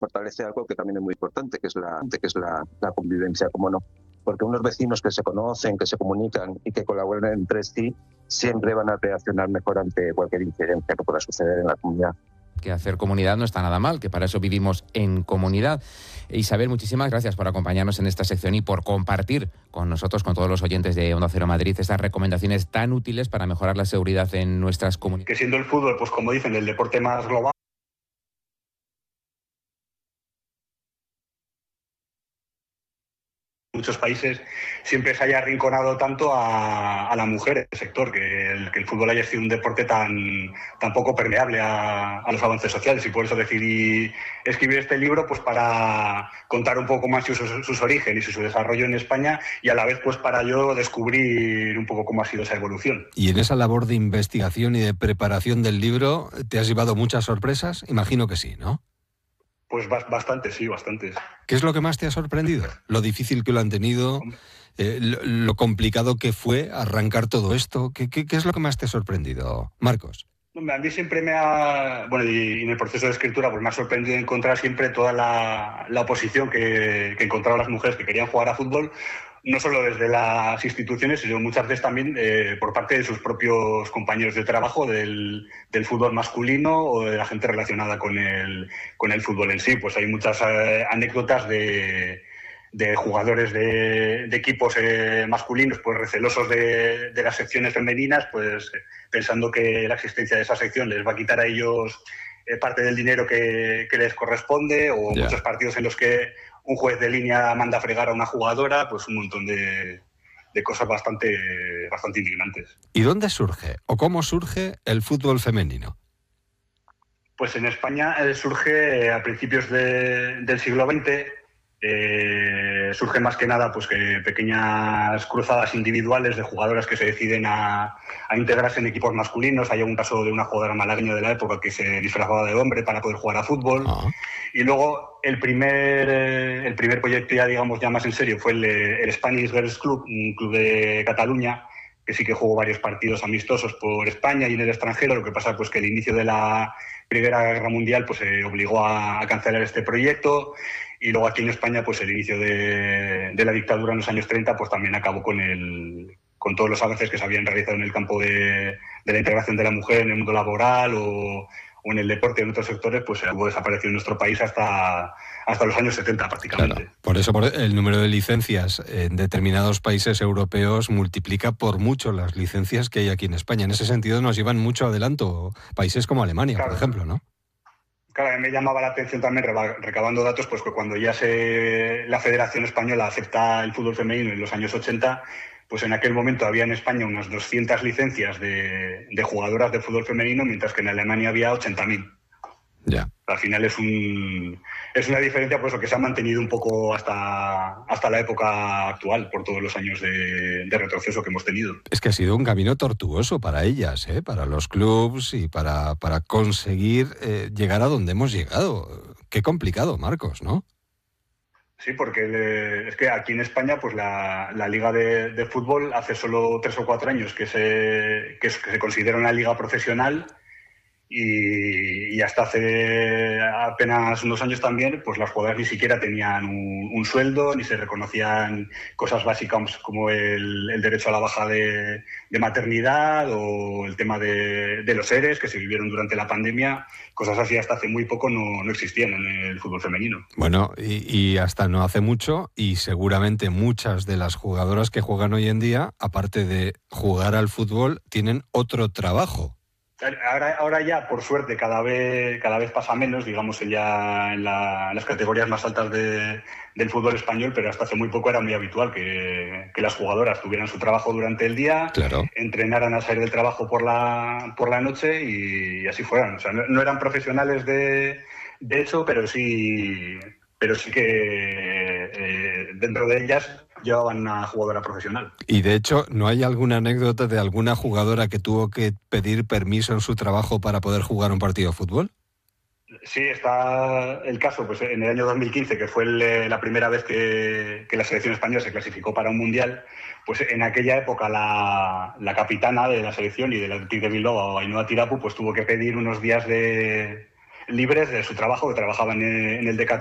fortalece algo que también es muy importante, que es la convivencia, como no. Porque unos vecinos que se conocen, que se comunican y que colaboran entre sí, siempre van a reaccionar mejor ante cualquier incidencia que pueda suceder en la comunidad. Que hacer comunidad no está nada mal, que para eso vivimos en comunidad. Isabel, muchísimas gracias por acompañarnos en esta sección y por compartir con nosotros, con todos los oyentes de Onda Cero Madrid, estas recomendaciones tan útiles para mejorar la seguridad en nuestras comunidades. Que siendo el fútbol, pues como dicen, el deporte más global, muchos países siempre se haya arrinconado tanto a la mujer en el sector, que el fútbol haya sido un deporte tan poco permeable a los avances sociales, y por eso decidí escribir este libro, pues para contar un poco más sus orígenes y su desarrollo en España, y a la vez pues para yo descubrir un poco cómo ha sido esa evolución. Y en esa labor de investigación y de preparación del libro, ¿te has llevado muchas sorpresas? Imagino que sí, ¿no? Pues bastantes, sí, bastantes. ¿Qué es lo que más te ha sorprendido? Lo difícil que lo han tenido, lo complicado que fue arrancar todo esto. ¿Qué es lo que más te ha sorprendido, Marcos? A mí siempre me ha... Bueno, y en el proceso de escritura pues me ha sorprendido encontrar siempre toda la oposición que encontraban las mujeres que querían jugar a fútbol, no solo desde las instituciones, sino muchas veces también por parte de sus propios compañeros de trabajo del fútbol masculino o de la gente relacionada con el fútbol en sí. Pues hay muchas anécdotas de jugadores de equipos masculinos pues recelosos de las secciones femeninas, pues pensando que la existencia de esa sección les va a quitar a ellos parte del dinero que les corresponde, o muchos partidos en los que un juez de línea manda a fregar a una jugadora, pues un montón de cosas bastante indignantes. ¿Y dónde surge o cómo surge el fútbol femenino? Pues en España surge a principios del siglo XX. Surge más que nada pues que pequeñas cruzadas individuales de jugadoras que se deciden a integrarse en equipos masculinos. Hay un caso de una jugadora malagueña de la época que se disfrazaba de hombre para poder jugar a fútbol. Y luego el primer proyecto ya más en serio fue el Spanish Girls Club, un club de Cataluña que sí que jugó varios partidos amistosos por España y en el extranjero. Lo que pasa pues que el inicio de la Primera Guerra Mundial pues obligó a cancelar este proyecto. Y luego aquí en España, pues el inicio de la dictadura en los años 30, pues también acabó con todos los avances que se habían realizado en el campo de la integración de la mujer en el mundo laboral o en el deporte, en otros sectores, pues hubo desaparecido en nuestro país hasta los años 70 prácticamente. Claro. Por eso el número de licencias en determinados países europeos multiplica por mucho las licencias que hay aquí en España. En ese sentido nos llevan mucho adelanto países como Alemania, por ejemplo, ¿no? Claro, a mí me llamaba la atención también, recabando datos, pues que cuando ya la Federación Española acepta el fútbol femenino en los años 80, pues en aquel momento había en España unas 200 licencias de jugadoras de fútbol femenino, mientras que en Alemania había 80.000. Ya. Al final es una diferencia pues, que se ha mantenido un poco hasta la época actual, por todos los años de retroceso que hemos tenido. Es que ha sido un camino tortuoso para ellas, para los clubs y para conseguir llegar a donde hemos llegado. Qué complicado, Marcos, ¿no? Sí, porque es que aquí en España pues la liga de fútbol hace solo 3 o 4 años que se considera una liga profesional. Y hasta hace apenas unos años también, pues las jugadoras ni siquiera tenían un sueldo, ni se reconocían cosas básicas como el derecho a la baja de maternidad o el tema de los ERES que se vivieron durante la pandemia. Cosas así hasta hace muy poco no existían en el fútbol femenino. Bueno, y hasta no hace mucho, y seguramente muchas de las jugadoras que juegan hoy en día, aparte de jugar al fútbol, tienen otro trabajo. Ahora ya, por suerte, cada vez pasa menos, digamos, ya en las categorías más altas del fútbol español, pero hasta hace muy poco era muy habitual que las jugadoras tuvieran su trabajo durante el día, claro, entrenaran al salir del trabajo por la noche y así fueran. O sea, no eran profesionales de hecho, pero sí que dentro de ellas llevaban una jugadora profesional. Y de hecho, ¿no hay alguna anécdota de alguna jugadora que tuvo que pedir permiso en su trabajo para poder jugar un partido de fútbol? Sí, está el caso, pues en el año 2015, que fue la primera vez que la selección española se clasificó para un mundial, pues en aquella época la capitana de la selección y del Athletic de Bilbao, Ainhoa Tirapu, pues tuvo que pedir unos días libres de su trabajo, que trabajaban en el Decathlon